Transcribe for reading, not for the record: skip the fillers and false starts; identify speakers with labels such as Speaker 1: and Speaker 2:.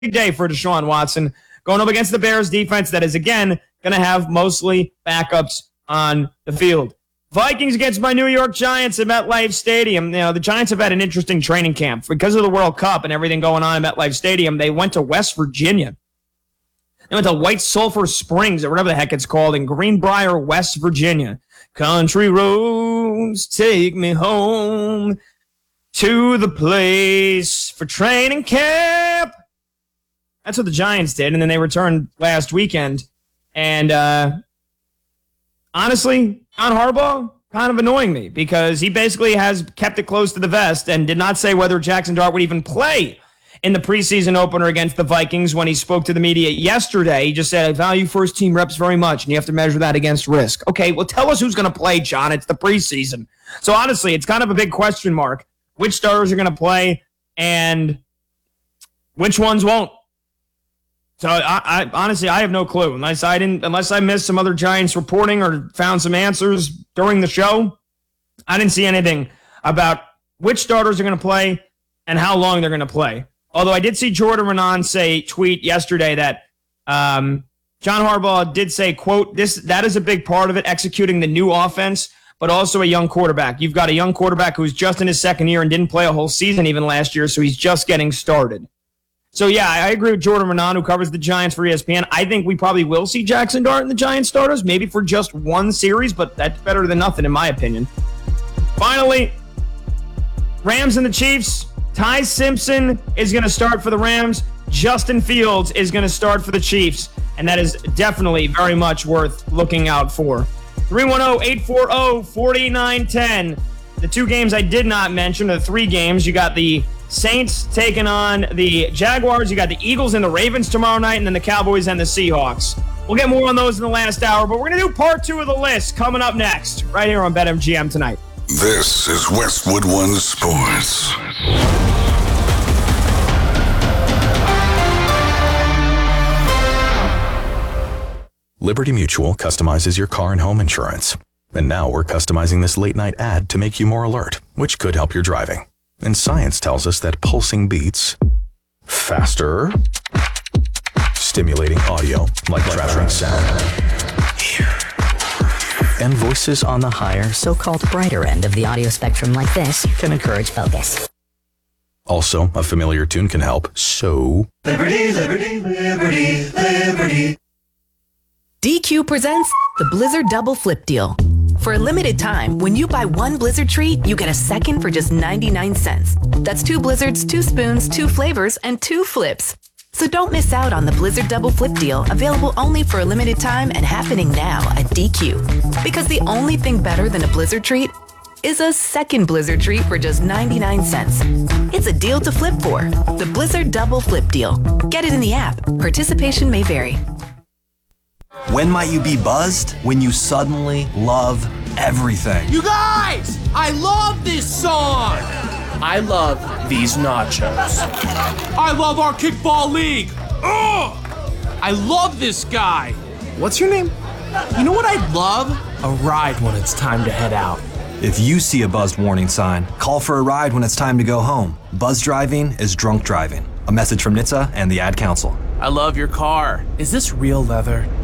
Speaker 1: day for Deshaun Watson going up against the Bears defense that is, again, going to have mostly backups on the field. Vikings against my New York Giants at MetLife Stadium. You know, the Giants have had an interesting training camp. Because of the World Cup and everything going on at MetLife Stadium, they went to West Virginia. They went to White Sulphur Springs, or whatever the heck it's called, in Greenbrier, West Virginia. Country roads take me home to the place for training camp. That's what the Giants did, and then they returned last weekend. And honestly, John Harbaugh, kind of annoying me because he basically has kept it close to the vest and did not say whether Jackson Dart would even play in the preseason opener against the Vikings when he spoke to the media yesterday. He just said, I value first-team reps very much, and you have to measure that against risk. Okay, well, tell us who's going to play, John. It's the preseason. So, honestly, it's kind of a big question mark. Which starters are going to play and which ones won't? So, I honestly, I have no clue. Unless I missed some other Giants reporting or found some answers during the show, I didn't see anything about which starters are going to play and how long they're going to play. Although I did see Jordan Renan tweet yesterday that John Harbaugh did say, quote, that is a big part of it, executing the new offense, but also a young quarterback. You've got a young quarterback who's just in his second year and didn't play a whole season even last year, so he's just getting started. So, yeah, I agree with Jordan Renan, who covers the Giants for ESPN. I think we probably will see Jackson Dart in the Giants starters, maybe for just one series, but that's better than nothing in my opinion. Finally, Rams and the Chiefs. Ty Simpson is going to start for the Rams. Justin Fields is going to start for the Chiefs. And that is definitely very much worth looking out for. 310-840-4910. The two games I did not mention are the three games. You got the Saints taking on the Jaguars. You got the Eagles and the Ravens tomorrow night, and then the Cowboys and the Seahawks. We'll get more on those in the last hour, but we're going to do part two of the list coming up next, right here on BetMGM tonight.
Speaker 2: This is Westwood One Sports.
Speaker 3: Liberty Mutual customizes your car and home insurance. And now we're customizing this late-night ad to make you more alert, which could help your driving. And science tells us that pulsing beats faster, stimulating audio like traveling sound. Here. And voices on the higher,
Speaker 4: so-called brighter end of the audio spectrum like this can encourage focus.
Speaker 3: Also, a familiar tune can help, so...
Speaker 5: Liberty, liberty, liberty, liberty.
Speaker 6: DQ presents the Blizzard Double Flip Deal. For a limited time, when you buy one Blizzard treat, you get a second for just 99 cents. That's 2 Blizzards, 2 spoons, 2 flavors, and 2 flips. So don't miss out on the Blizzard Double Flip Deal, available only for a limited time and happening now at DQ. Because the only thing better than a Blizzard treat is a second Blizzard treat for just 99 cents. It's a deal to flip for. The Blizzard Double Flip Deal. Get it in the app. Participation may vary.
Speaker 7: When might you be buzzed? When you suddenly love everything.
Speaker 8: You guys! I love this song! I love these nachos. I love our kickball league! Ugh! I love this guy! What's your name? You know what I'd love? A ride when it's time to head out.
Speaker 7: If you see a buzzed warning sign, call for a ride when it's time to go home. Buzz driving is drunk driving. A message from NHTSA and the Ad Council.
Speaker 8: I love your car. Is this real leather?